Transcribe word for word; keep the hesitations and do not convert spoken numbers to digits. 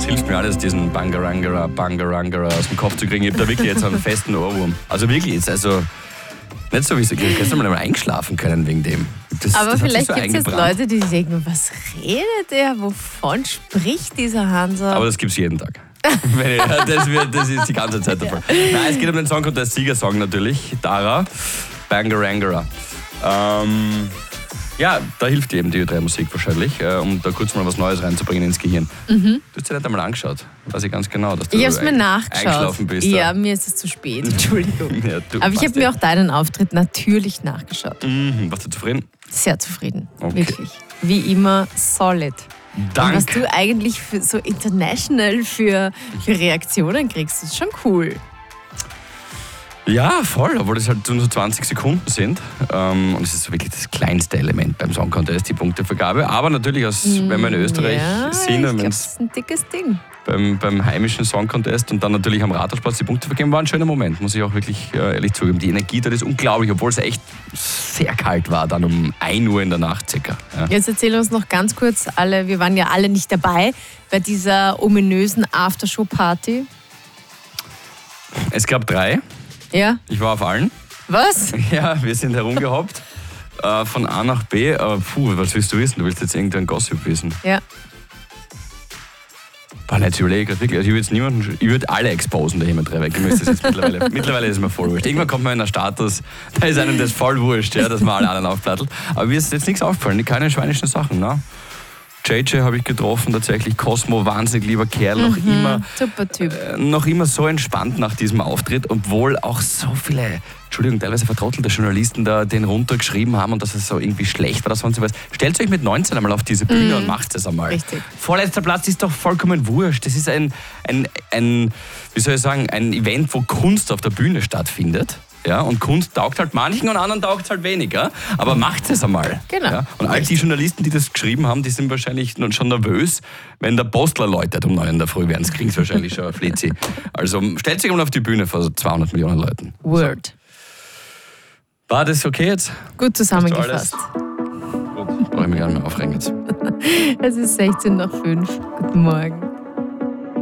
hilft mir alles, diesen Bangarangara, Bangarangara aus dem Kopf zu kriegen. Ich habe da wirklich jetzt einen festen Ohrwurm. Also wirklich jetzt, also nicht so wie es geht. Gestern mal einschlafen können wegen dem. Das, Aber das vielleicht so gibt es jetzt Leute, die denken, was redet der? Wovon spricht dieser Hansa? Aber das gibt es jeden Tag. das, wird, das ist die ganze Zeit der Fall. Nein, es geht um den Song Contest Siegersong natürlich. Dara, Bangarangara. Ähm, ja, da hilft dir eben die Ö drei Musik wahrscheinlich, äh, um da kurz mal was Neues reinzubringen ins Gehirn. Mhm. Du hast dir nicht einmal angeschaut. Weiß ich ganz genau, dass du ich habe es mir nachgeschaut. eingeschlafen bist. Ja, mir ist es zu spät. Entschuldigung. Ja, du, Aber ich habe mir auch deinen Auftritt natürlich nachgeschaut. Mhm. Warst du zufrieden? Sehr zufrieden. Okay. Wirklich. Wie immer solid. Danke. Und was du eigentlich für, so international für, für Reaktionen kriegst, ist schon cool. Ja, voll, obwohl das halt nur so zwanzig Sekunden sind. Ähm, und es ist wirklich das kleinste Element beim Song Contest, die Punktevergabe. Aber natürlich, aus, wenn wir in Österreich ja, sind, ich und glaub, wenn das ist ein dickes Ding. beim, beim heimischen Song Contest und dann natürlich am Rathausplatz die Punkte vergeben, war ein schöner Moment, muss ich auch wirklich äh, ehrlich zugeben. Die Energie dort ist unglaublich, obwohl es echt sehr kalt war, dann um ein Uhr in der Nacht circa. Ja. Jetzt erzähl uns noch ganz kurz, alle, wir waren ja alle nicht dabei bei dieser ominösen Aftershow-Party. Es gab drei. Ja? Ich war auf allen. Was? Ja, wir sind herumgehoppt äh, von A nach B. Aber puh, was willst du wissen? Du willst jetzt irgendeinen Gossip wissen. Ja. Boah, jetzt überlege ich gerade wirklich. Also ich würde jetzt niemanden, ich würde alle exposen, der hier mit weg. Ich müsste das jetzt mittlerweile, mittlerweile ist es mir voll wurscht. Irgendwann kommt man in einen Status, da ist einem das voll wurscht, ja, dass man alle anderen aufplattelt. Aber mir ist jetzt nichts aufgefallen, keine schweinischen Sachen, ne? J J habe ich getroffen, tatsächlich. Cosmo, wahnsinnig lieber Kerl, noch Mhm, immer super Typ. äh, noch immer so entspannt nach diesem Auftritt, obwohl auch so viele, Entschuldigung, teilweise vertrottelte Journalisten da den runtergeschrieben haben und dass es so irgendwie schlecht war oder sonst was. Stellt euch mit neunzehn einmal auf diese Bühne und macht es einmal. Richtig. Vorletzter Platz ist doch vollkommen wurscht. Das ist ein, ein, ein, wie soll ich sagen, ein Event, wo Kunst auf der Bühne stattfindet. Ja, und Kunst taugt halt manchen und anderen taugt es halt weniger. Aber macht es einmal. Genau. Ja, und all die Journalisten, die das geschrieben haben, die sind wahrscheinlich schon nervös, wenn der Postler läutet um neun in der Früh, werden es kriegen sie wahrscheinlich schon Flitzi. Also stellt sich mal auf die Bühne vor zweihundert Millionen Leuten. Word. So. War das okay jetzt? Gut zusammengefasst. Gut, brauche ich mich gar nicht mehr aufregen jetzt. Es ist sechzehn nach fünf. Guten Morgen.